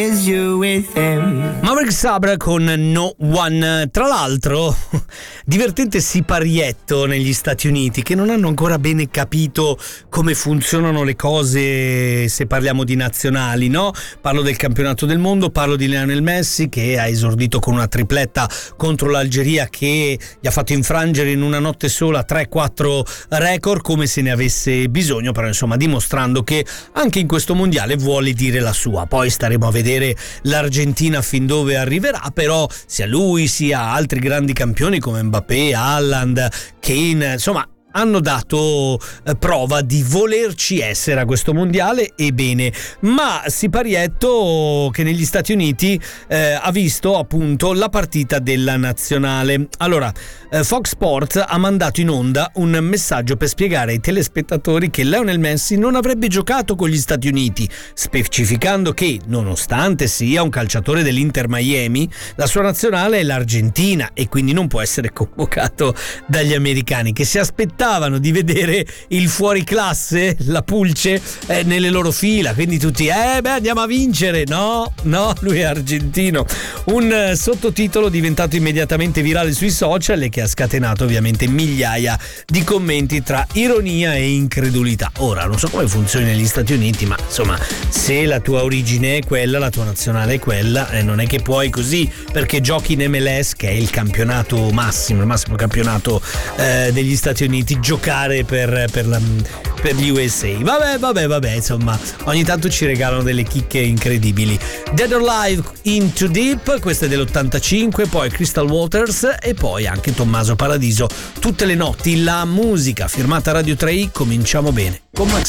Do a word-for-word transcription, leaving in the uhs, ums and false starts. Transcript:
Maverick Sabre con No One. Tra l'altro, divertente siparietto negli Stati Uniti, che non hanno ancora bene capito come funzionano le cose se parliamo di nazionali, no? Parlo del campionato del mondo, parlo di Lionel Messi che ha esordito con una tripletta contro l'Algeria che gli ha fatto infrangere in una notte sola tre quattro record, come se ne avesse bisogno, però insomma dimostrando che anche in questo mondiale vuole dire la sua. Poi staremo a vedere l'Argentina fin dove arriverà, però sia lui sia altri grandi campioni come Mbappé, Haaland, Kane, insomma hanno dato eh, prova di volerci essere a questo mondiale, e bene. Ma siparietto che negli Stati Uniti eh, ha visto appunto la partita della nazionale. Allora eh, Fox Sports ha mandato in onda un messaggio per spiegare ai telespettatori che Lionel Messi non avrebbe giocato con gli Stati Uniti, specificando che nonostante sia un calciatore dell'Inter Miami, la sua nazionale è l'Argentina e quindi non può essere convocato dagli americani, che si aspettavano di vedere il fuoriclasse, la pulce eh, nelle loro fila, quindi tutti eh beh andiamo a vincere. No, no, lui è argentino. Un eh, sottotitolo diventato immediatamente virale sui social e che ha scatenato ovviamente migliaia di commenti tra ironia e incredulità. Ora non so come funzioni negli Stati Uniti, ma insomma se la tua origine è quella, la tua nazionale è quella, eh, non è che puoi così perché giochi in M L S, che è il campionato massimo, il massimo campionato eh, degli Stati Uniti, giocare per, per, la, per gli U S A. Vabbè, vabbè, vabbè, insomma, ogni tanto ci regalano delle chicche incredibili. Dead or Alive, Into Deep, questa è dell'ottantacinque, poi Crystal Waters e poi anche Tommaso Paradiso, Tutte le notti, la musica firmata Radio tre i. Cominciamo bene con Max